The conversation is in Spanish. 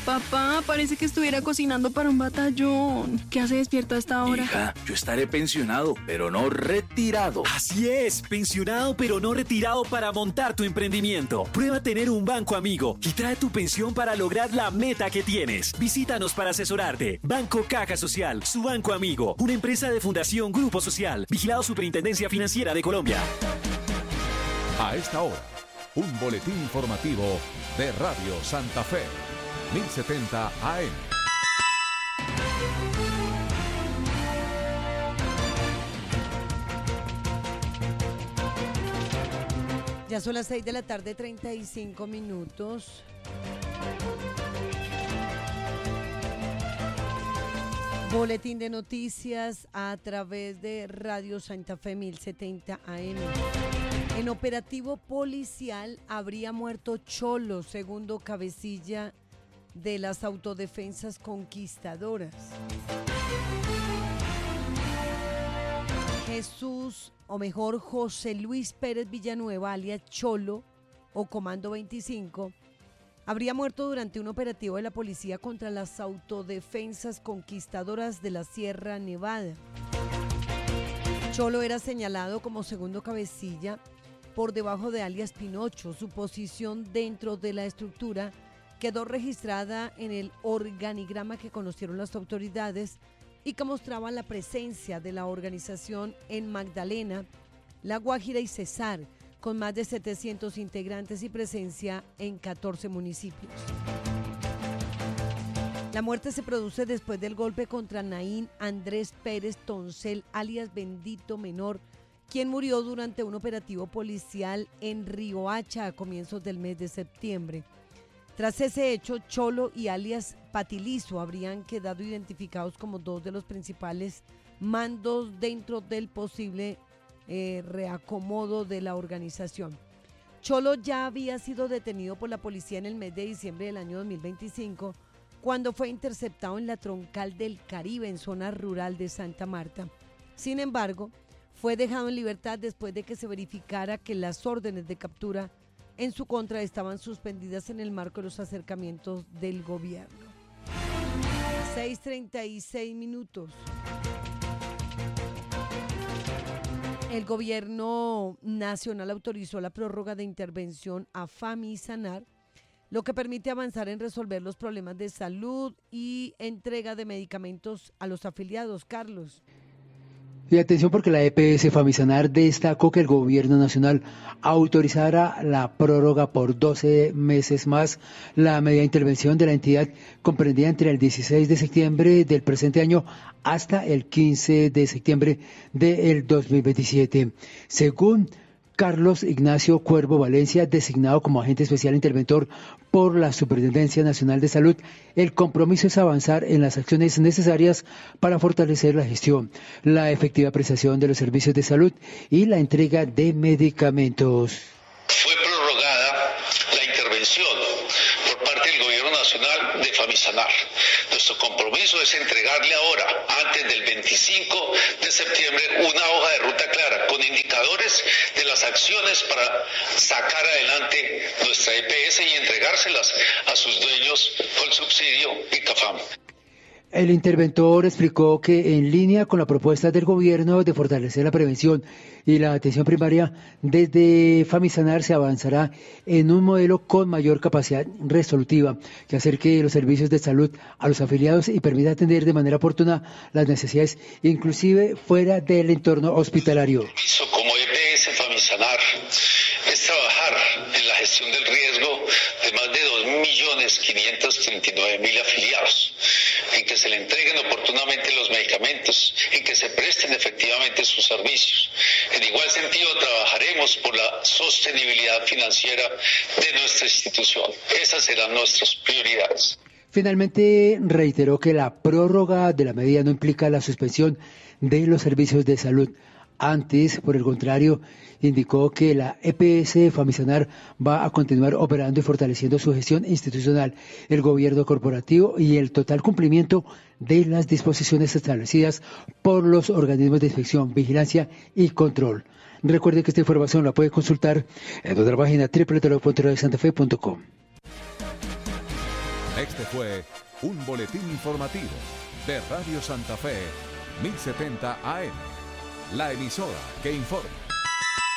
Papá, parece que estuviera cocinando para un batallón. ¿Qué hace despierto a esta hora? Hija, yo estaré pensionado, pero no retirado. Así es, pensionado pero no retirado para montar tu emprendimiento. Prueba tener un banco amigo y trae tu pensión para lograr la meta que tienes. Visítanos para asesorarte. Banco Caja Social, su banco amigo. Una empresa de Fundación Grupo Social. Vigilado Superintendencia Financiera de Colombia. A esta hora, un boletín informativo de Radio Santa Fe. 1070 AM. Ya son las 6 de la tarde, 35 minutos. Boletín de noticias a través de Radio Santa Fe 1070 AM. En operativo policial habría muerto Cholo, segundo cabecilla de las autodefensas conquistadoras. José Luis Pérez Villanueva, alias Cholo o Comando 25, habría muerto durante un operativo de la policía contra las autodefensas conquistadoras de la Sierra Nevada. Cholo era señalado como segundo cabecilla por debajo de alias Pinocho. Su posición dentro de la estructura quedó registrada en el organigrama que conocieron las autoridades y que mostraba la presencia de la organización en Magdalena, La Guajira y Cesar, con más de 700 integrantes y presencia en 14 municipios. La muerte se produce después del golpe contra Naín Andrés Pérez Toncel, alias Bendito Menor, quien murió durante un operativo policial en Riohacha a comienzos del mes de septiembre. Tras ese hecho, Cholo y alias Patilizo habrían quedado identificados como dos de los principales mandos dentro del posible reacomodo de la organización. Cholo ya había sido detenido por la policía en el mes de diciembre del año 2025, cuando fue interceptado en la Troncal del Caribe, en zona rural de Santa Marta. Sin embargo, fue dejado en libertad después de que se verificara que las órdenes de captura en su contra estaban suspendidas en el marco de los acercamientos del gobierno. 6:36 minutos. El gobierno nacional autorizó la prórroga de intervención a Famisanar, lo que permite avanzar en resolver los problemas de salud y entrega de medicamentos a los afiliados. Carlos. Y atención, porque la EPS Famisanar destacó que el gobierno nacional autorizará la prórroga por 12 meses más. La medida de intervención de la entidad comprendida entre el 16 de septiembre del presente año hasta el 15 de septiembre del 2027. Según Carlos Ignacio Cuervo Valencia, designado como agente especial interventor por la Superintendencia Nacional de Salud, el compromiso es avanzar en las acciones necesarias para fortalecer la gestión, la efectiva prestación de los servicios de salud y la entrega de medicamentos. Fue prorrogada la intervención por parte del Gobierno Nacional de Famisanar. Nuestro compromiso es entregarle ahora, antes del 25 de septiembre, una hoja de ruta clara con indicadores de las acciones para sacar adelante nuestra EPS y entregárselas a sus dueños con subsidio y CAFAM. El interventor explicó que en línea con la propuesta del gobierno de fortalecer la prevención y la atención primaria, desde Famisanar se avanzará en un modelo con mayor capacidad resolutiva que acerque los servicios de salud a los afiliados y permita atender de manera oportuna las necesidades, inclusive fuera del entorno hospitalario. Como EPS Famisanar es trabajar en la gestión del riesgo de más de 2.539.000 afiliados, en que se le entreguen oportunamente los medicamentos, en que se presten efectivamente sus servicios. En igual sentido, trabajaremos por la sostenibilidad financiera de nuestra institución. Esas serán nuestras prioridades. Finalmente, reiteró que la prórroga de la medida no implica la suspensión de los servicios de salud. Antes, por el contrario, indicó que la EPS Famisanar va a continuar operando y fortaleciendo su gestión institucional, el gobierno corporativo y el total cumplimiento de las disposiciones establecidas por los organismos de inspección, vigilancia y control. Recuerde que esta información la puede consultar en nuestra página www.radiosantafe.com. Este Este fue un boletín informativo de Radio Santa Fe, 1070 AM, la emisora que informa.